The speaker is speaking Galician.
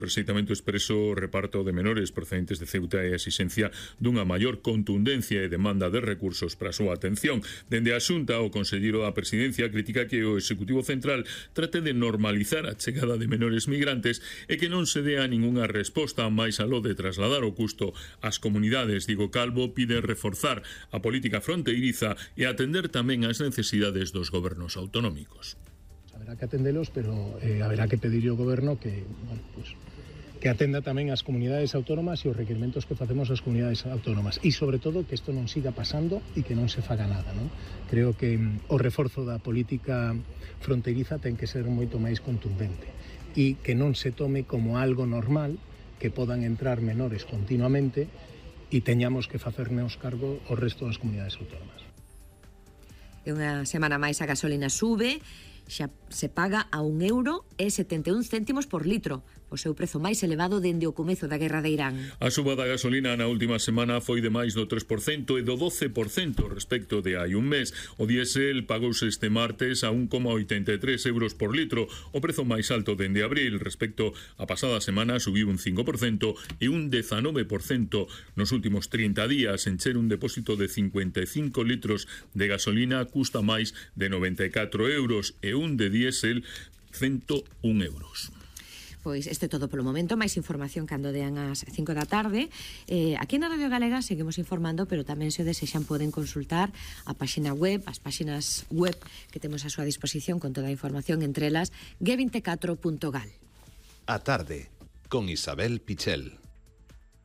Rexeitamento expreso o reparto de menores procedentes de Ceuta e a exigencia dunha maior contundencia e demanda de recursos para a súa atención. Dende a Xunta, o conselleiro da Presidencia critica que o Executivo Central trate de normalizar a chegada de menores migrantes e que non se dea ningunha resposta máis aló de trasladar o custo ás comunidades. Diego Calvo pide reforzar a política fronteiriza e atender tamén ás necesidades dos gobernos autonómicos. Haberá que atendelos, pero haberá que pedirle ao goberno que, que atenda tamén as comunidades autónomas e os requerimentos que facemos ás comunidades autónomas e, sobre todo, que isto non siga pasando e que non se faga nada, non? Creo que o reforzo da política fronteiriza ten que ser moito máis contundente e que non se tome como algo normal que podan entrar menores continuamente e teñamos que facernos cargo o resto das comunidades autónomas. Unha semana máis a gasolina sube, xa se paga a 1,71 € por litro, o seu prezo máis elevado dende o comezo da guerra de Irán. A suba da gasolina na última semana foi de máis do 3% e do 12% respecto de hai un mes. O diésel pagouse este martes a 1,83 € por litro, o prezo máis alto dende abril. Respecto a pasada semana subiu un 5% e un 19% nos últimos 30 días. Encher un depósito de 55 litros de gasolina custa máis de 94 € e un de diésel 101 €. Pois este todo polo momento, máis información cando dean as 5 da tarde. Aquí na Radio Galega seguimos informando, pero tamén se o desexan poden consultar a páxina web, as páxinas web que temos a súa disposición con toda a información, entre elas g24.gal. A tarde, con Isabel Pichel.